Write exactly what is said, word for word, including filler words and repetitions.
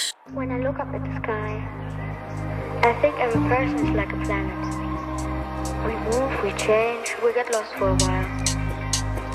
When I look up at the sky, I think every person is like a planet. We move, we change, we get lost for a while.